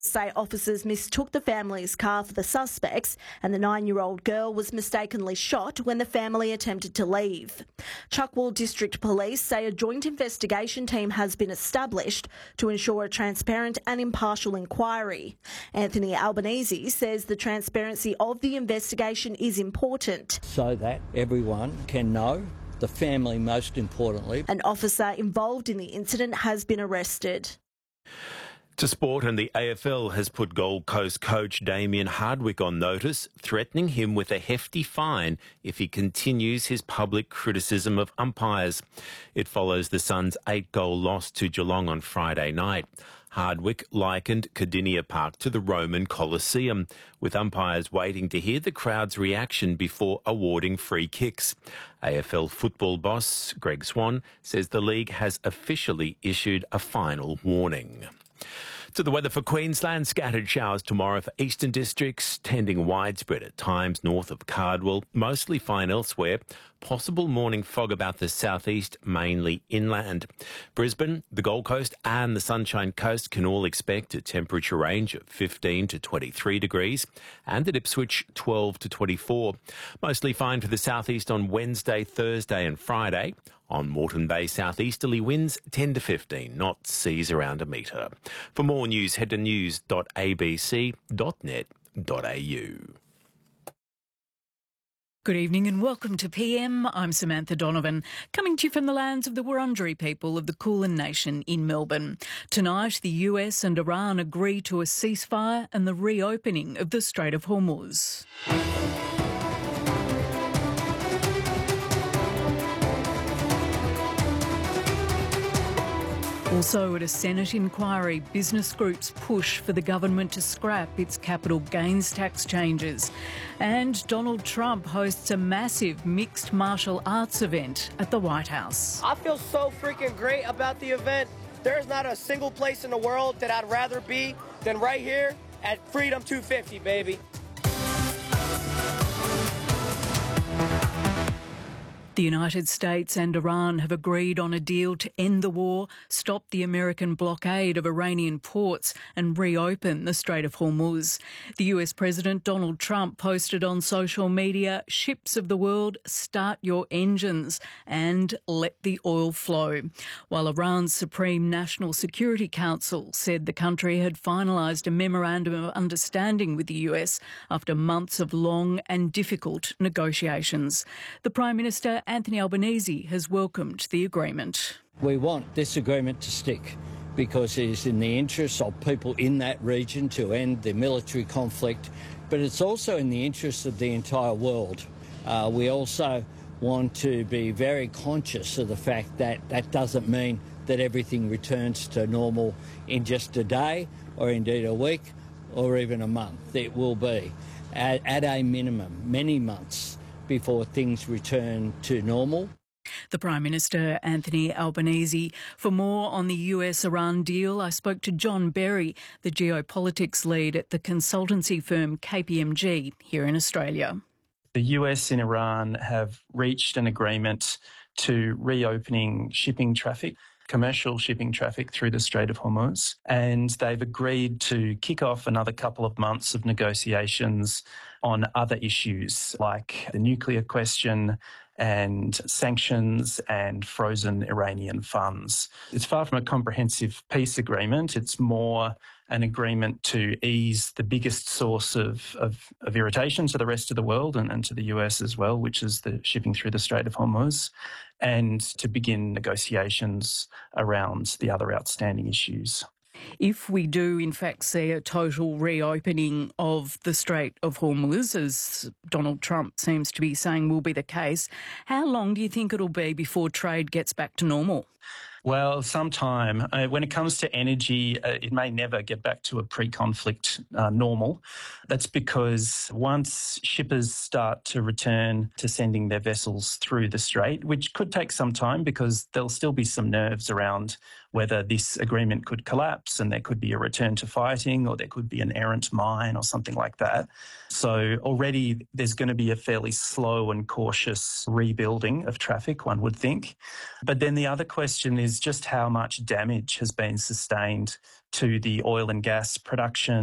Say officers mistook the family's car for the suspects, and the 9-year-old girl was mistakenly shot when the family attempted to leave. Chuckwell District Police say a joint investigation team has been established to ensure a transparent and impartial inquiry. Anthony Albanese says the transparency of the investigation is important, so that everyone can know, the family most importantly. An officer involved in the incident has been arrested. To sport, and the AFL has put Gold Coast coach Damien Hardwick on notice, threatening him with a hefty fine if he continues his public criticism of umpires. It follows the Suns' 8-goal loss to Geelong on Friday night. Hardwick likened Cardinia Park to the Roman Colosseum, with umpires waiting to hear the crowd's reaction before awarding free kicks. AFL football boss Greg Swan says the league has officially issued a final warning. To the weather for Queensland, scattered showers tomorrow for eastern districts, tending widespread at times north of Cardwell, mostly fine elsewhere. Possible morning fog about the southeast, mainly inland. Brisbane, the Gold Coast and the Sunshine Coast can all expect a temperature range of 15 to 23 degrees, and at Ipswich 12 to 24. Mostly fine for the southeast on Wednesday, Thursday and Friday. On Moreton Bay, southeasterly winds 10 to 15 knots, seas around a metre. For more news, head to news.abc.net.au. Good evening and welcome to PM. I'm Samantha Donovan, coming to you from the lands of the Wurundjeri people of the Kulin Nation in Melbourne. Tonight, the US and Iran agree to a ceasefire and the reopening of the Strait of Hormuz. Also at a Senate inquiry, business groups push for the government to scrap its capital gains tax changes. And Donald Trump hosts a massive mixed martial arts event at the White House. I feel so freaking great about the event. There's not a single place in the world that I'd rather be than right here at Freedom 250, baby. The United States and Iran have agreed on a deal to end the war, stop the American blockade of Iranian ports and reopen the Strait of Hormuz. The US President Donald Trump posted on social media, "Ships of the world, start your engines and let the oil flow." While Iran's Supreme National Security Council said the country had finalised a memorandum of understanding with the US after months of long and difficult negotiations. The Prime Minister Anthony Albanese has welcomed the agreement. We want this agreement to stick because it is in the interests of people in that region to end the military conflict, but it's also in the interests of the entire world. We also want to be very conscious of the fact that that doesn't mean that everything returns to normal in just a day or indeed a week or even a month. It will be, at a minimum, many months before things return to normal. The Prime Minister, Anthony Albanese. For more on the US-Iran deal, I spoke to John Berry, the geopolitics lead at the consultancy firm KPMG here in Australia. The US and Iran have reached an agreement to reopening shipping traffic, commercial shipping traffic through the Strait of Hormuz, and they've agreed to kick off another couple of months of negotiations on other issues like the nuclear question and sanctions and frozen Iranian funds. It's far from a comprehensive peace agreement. It's more an agreement to ease the biggest source of irritation to the rest of the world and to the US as well, which is the shipping through the Strait of Hormuz, and to begin negotiations around the other outstanding issues. If we do, in fact, see a total reopening of the Strait of Hormuz, as Donald Trump seems to be saying will be the case, how long do you think it'll be before trade gets back to normal? Well, sometime. When it comes to energy, it may never get back to a pre-conflict normal. That's because once shippers start to return to sending their vessels through the strait, which could take some time because there'll still be some nerves around whether this agreement could collapse and there could be a return to fighting, or there could be an errant mine or something like that. So already there's going to be a fairly slow and cautious rebuilding of traffic, one would think. But then the other question is just how much damage has been sustained to the oil and gas production